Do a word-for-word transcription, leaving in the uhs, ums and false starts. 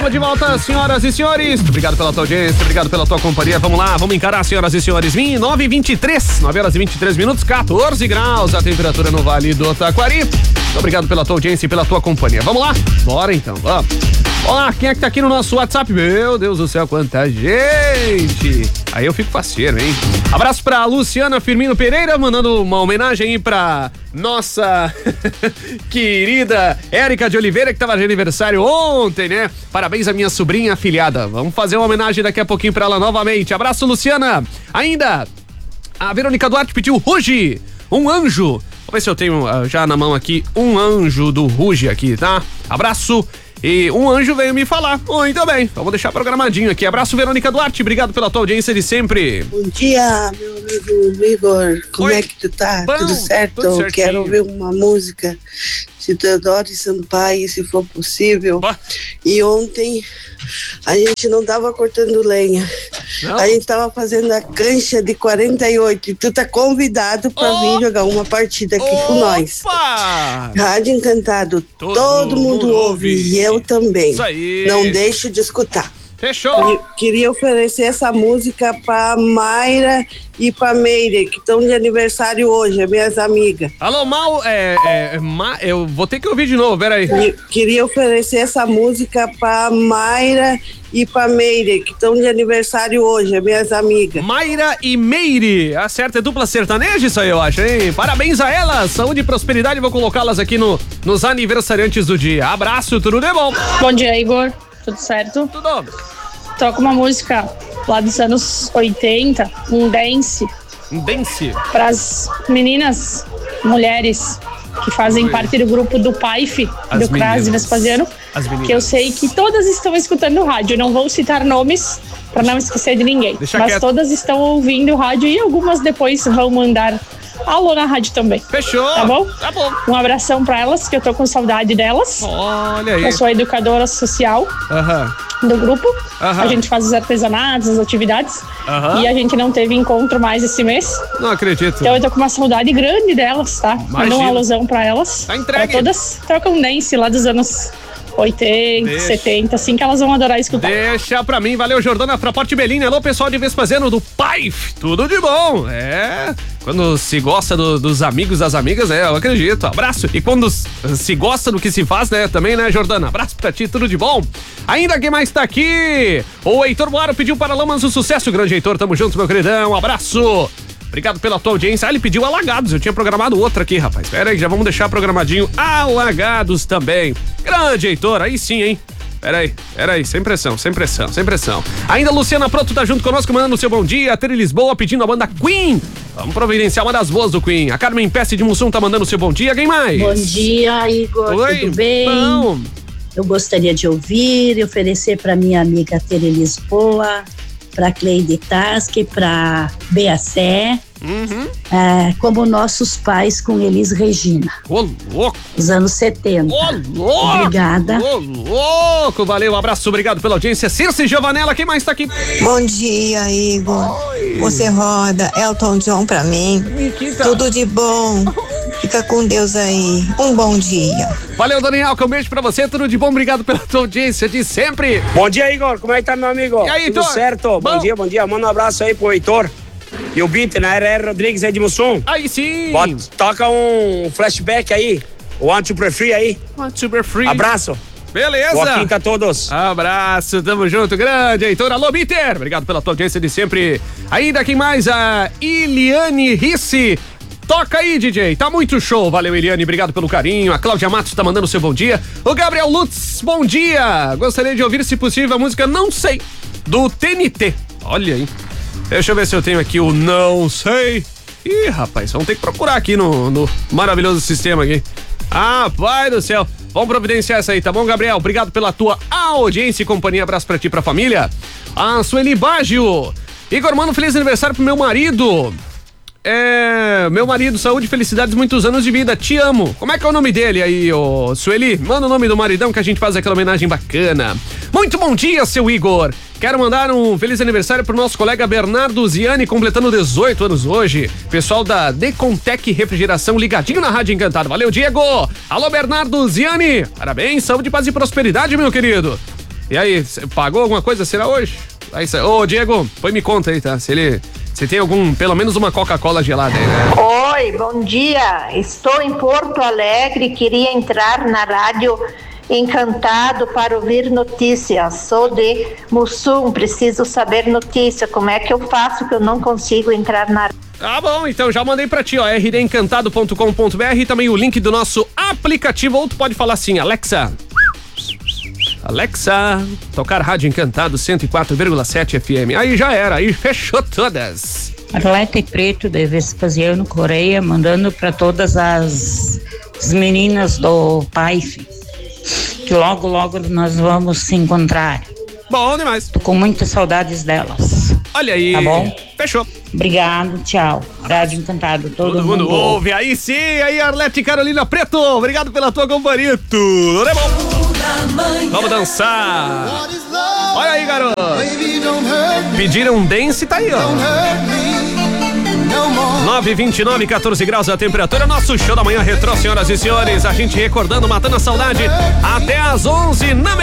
Estamos de volta, senhoras e senhores. Obrigado pela tua audiência, obrigado pela tua companhia. Vamos lá, vamos encarar, senhoras e senhores. nove e vinte e três, nove horas e vinte e três minutos, catorze graus a temperatura no Vale do Taquari. Muito obrigado pela tua audiência e pela tua companhia. Vamos lá? Bora então, vamos. Olá, quem é que tá aqui no nosso WhatsApp? Meu Deus do céu, quanta gente! Aí eu fico faceiro, hein? Abraço pra Luciana Firmino Pereira, mandando uma homenagem aí pra nossa querida Érica de Oliveira, que tava de aniversário ontem, né? Parabéns à minha sobrinha afilhada. Vamos fazer uma homenagem daqui a pouquinho pra ela novamente. Abraço, Luciana! Ainda, a Verônica Duarte pediu Ruge, um anjo. Vou ver se eu tenho uh, já na mão aqui um anjo do Ruge aqui, tá? Abraço. E um anjo veio me falar. Muito bem, vamos deixar programadinho aqui. Abraço, Verônica Duarte, obrigado pela tua audiência de sempre. Bom dia, meu amigo Igor. Como Oi. é que tu tá? Bom, tudo certo? tudo Eu quero ouvir uma música de Teodoro e Sampaio, se for possível. Bah. E ontem a gente não tava cortando lenha. Não? A gente tava fazendo a cancha de quarenta e oito. E tu tá convidado pra Oh. vir jogar uma partida aqui com nós. Opa! Rádio Encantado, Todo todo, mundo mundo ouve. ouve. E eu também. Isso aí. Não deixo de escutar. Fechou. Eu queria oferecer essa música pra Mayra e pra Meire, que estão de aniversário hoje, as minhas amigas. Alô, Mal, é, é, Ma, eu vou ter que ouvir de novo, peraí. Eu queria oferecer essa música pra Mayra e pra Meire, que estão de aniversário hoje, as minhas amigas. Mayra e Meire, acerta, é dupla sertaneja isso aí, eu acho, hein? Parabéns a elas, saúde e prosperidade, vou colocá-las aqui no, nos aniversariantes do dia. Abraço, tudo de bom. Bom dia, Igor. Tudo certo? Tudo. Toca uma música lá dos anos oitenta, um dance, Um dance. para as meninas, mulheres que fazem Oi. parte do grupo do P A I F, As do Crase meninas. Vespasiano, As meninas. que eu sei que todas estão escutando o rádio. Não vou citar nomes para não esquecer de ninguém, Deixa mas quieto. todas estão ouvindo o rádio e algumas depois vão mandar alô na rádio também. Fechou. Tá bom? Tá bom. Um abração para elas, que eu tô com saudade delas. Olha aí. Eu sou educadora social Aham. do grupo. Aham. A gente faz os artesanatos, as atividades. Aham. E a gente não teve encontro mais esse mês. Não acredito. Então eu tô com uma saudade grande delas, tá? Manda uma alusão pra elas. Tá entregue. Pra todas trocam dance lá dos anos oitenta, Deixa. setenta, assim que elas vão adorar escutar. Deixa pra mim, valeu Jordana Fraporte Belini, alô pessoal de Vespasiano do P A I F, tudo de bom, é, quando se gosta do, dos amigos, das amigas, né, eu acredito, abraço, e quando se gosta do que se faz, né, também, né, Jordana, abraço pra ti, tudo de bom. Ainda quem mais tá aqui, o Heitor Boaro pediu para Lamas o sucesso, grande Heitor, tamo junto, meu queridão, um abraço. Obrigado pela tua audiência. Ah, ele pediu Alagados. Eu tinha programado outra aqui, rapaz. Pera aí, já vamos deixar programadinho Alagados também. Grande, Heitor. Aí sim, hein? Pera aí, pera aí. Sem pressão, sem pressão, sem pressão. Ainda a Luciana Pronto tá junto conosco, mandando o seu bom dia. A Tere Lisboa pedindo a banda Queen. Vamos providenciar uma das boas do Queen. A Carmen Pesce de Mussum tá mandando o seu bom dia. Quem mais? Bom dia, Igor. Oi, tudo bem? bom. Eu gostaria de ouvir e oferecer para minha amiga Tere Lisboa, para Cleide Tasque, para Bea Sé, Uhum. é, como nossos pais com Elis Regina, Ô, louco. os anos setenta. Ô, louco. Obrigada. Ô, louco. Valeu, um abraço, obrigado pela audiência. Circe Giovanella, quem mais tá aqui? Bom dia, Igor. Você roda Elton John pra mim. Nikita. Tudo de bom. Fica com Deus aí. Um bom dia. Valeu, Daniel, um beijo pra você, tudo de bom, obrigado pela tua audiência de sempre. Bom dia, Igor. Como é que tá, meu amigo? E aí, Tudo Heitor? certo? Bom. Bom dia, bom dia. Manda um abraço aí pro Heitor. E o Beat, na R R Rodrigues aí de Mussum. Aí sim. Bota, toca um flashback aí. O Want to Prefer aí. One Super Free. Abraço. Beleza. Boa quinta a todos. Abraço, tamo junto, grande Heitor. Alô, Bitter. Obrigado pela tua audiência de sempre. Ainda quem mais? A Iliane Risse. Toca aí, D J. Tá muito show. Valeu, Eliane. Obrigado pelo carinho. A Cláudia Matos tá mandando seu bom dia. O Gabriel Lutz, bom dia. Gostaria de ouvir, se possível, a música Não Sei, do T N T. Olha aí. Deixa eu ver se eu tenho aqui o Não Sei. Ih, rapaz, vamos ter que procurar aqui no, no maravilhoso sistema aqui. Ah, pai do céu. Vamos providenciar essa aí, tá bom, Gabriel? Obrigado pela tua audiência e companhia. Abraço pra ti e pra família. A Sueli Baggio. Igor, mano, feliz aniversário pro meu marido. É, meu marido, saúde, felicidades, muitos anos de vida, te amo. Como é que é o nome dele aí, ô Sueli? Manda o nome do maridão que a gente faz aquela homenagem bacana. Muito bom dia, seu Igor. Quero mandar um feliz aniversário pro nosso colega Bernardo Ziani, completando dezoito anos hoje. Pessoal da Decontec Refrigeração ligadinho na Rádio Encantado. Valeu, Diego. Alô, Bernardo Ziani. Parabéns, saúde, paz e prosperidade, meu querido. E aí, cê pagou alguma coisa, será hoje? Aí, cê... Ô, Diego, põe me conta aí, tá? Se ele... Se tem algum, pelo menos uma Coca-Cola gelada aí, né? Oi, bom dia. Estou em Porto Alegre, queria entrar na rádio Encantado para ouvir notícias. Sou de Mussum, preciso saber notícia. Como é que eu faço que eu não consigo entrar na... Ah, bom, então já mandei pra ti, ó, r d encantado ponto com ponto b r e também o link do nosso aplicativo, ou tu pode falar assim, Alexa, Alexa, tocar Rádio Encantado cento e quatro vírgula sete F M. Aí já era, aí fechou todas. Arlete Preto de Vespasiano Correia, mandando pra todas as, as meninas do P A I F, que logo, logo nós vamos se encontrar. Bom demais. Tô com muitas saudades delas. Olha aí. Tá bom? Fechou. Obrigado, tchau. Rádio Encantado, todo, todo mundo, mundo ouve. Aí sim, aí Arlete Carolina Preto, obrigado pela tua companhia. Tudo é bom. Vamos dançar. Olha aí, garoto. Pediram dance, tá aí, ó. nove e vinte e nove, quatorze graus a temperatura. Nosso show da manhã retrô, senhoras e senhores. A gente recordando, matando a saudade. Até às onze na